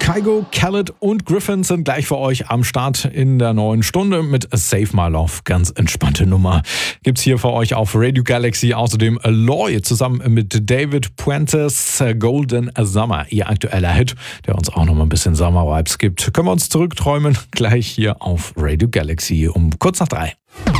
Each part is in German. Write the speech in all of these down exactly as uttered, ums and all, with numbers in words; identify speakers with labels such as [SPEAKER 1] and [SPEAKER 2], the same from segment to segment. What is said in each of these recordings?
[SPEAKER 1] Kygo, Khaled und Griffin sind gleich für euch am Start in der neuen Stunde mit Save My Love. Ganz entspannte Nummer. Gibt's hier für euch auf Radio Galaxy. Außerdem Aloy zusammen mit David Puentes, Golden Summer. Ihr aktueller Hit, der uns auch noch mal ein bisschen Summer-Vibes gibt. Können wir uns zurückträumen? Gleich hier auf Radio Galaxy um kurz nach drei.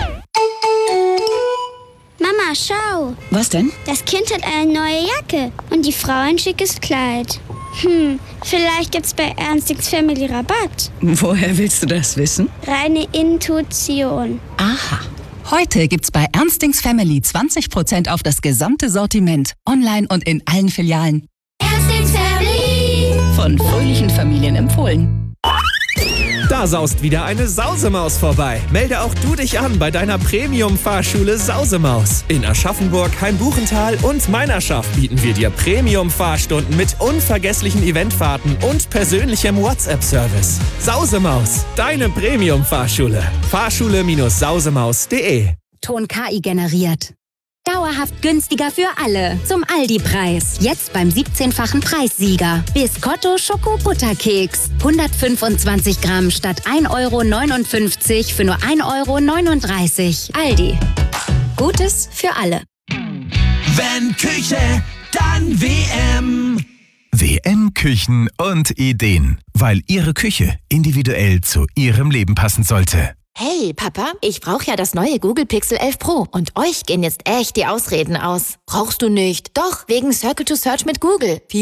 [SPEAKER 2] Mama, schau.
[SPEAKER 3] Was denn?
[SPEAKER 2] Das Kind hat eine neue Jacke und die Frau ein schickes Kleid. Hm, vielleicht gibt's bei Ernstings Family Rabatt.
[SPEAKER 3] Woher willst du das wissen?
[SPEAKER 2] Reine Intuition.
[SPEAKER 3] Aha. Heute gibt's bei Ernstings Family zwanzig Prozent auf das gesamte Sortiment. Online und in allen Filialen.
[SPEAKER 2] Ernstings Family.
[SPEAKER 3] Von fröhlichen Familien empfohlen.
[SPEAKER 4] Da saust wieder eine Sausemaus vorbei. Melde auch du dich an bei deiner Premium-Fahrschule Sausemaus. In Aschaffenburg, Hainbuchental und Meinerschaft bieten wir dir Premium-Fahrstunden mit unvergesslichen Eventfahrten und persönlichem WhatsApp-Service. Sausemaus, deine Premium-Fahrschule. Fahrschule Sausemaus punkt de.
[SPEAKER 5] Ton K I generiert. Dauerhaft günstiger für alle. Zum Aldi-Preis. Jetzt beim siebzehnfachen Preissieger. Biscotto Schoko-Butterkeks. hundertfünfundzwanzig Gramm statt ein Euro neunundfünfzig für nur ein Euro neununddreißig. Aldi. Gutes für alle.
[SPEAKER 6] Wenn Küche, dann W M.
[SPEAKER 7] W M Küchen und Ideen. Weil Ihre Küche individuell zu Ihrem Leben passen sollte.
[SPEAKER 8] Hey, Papa, ich brauche ja das neue Google Pixel elf Pro und euch gehen jetzt echt die Ausreden aus. Brauchst du nicht? Doch, wegen Circle to Search mit Google.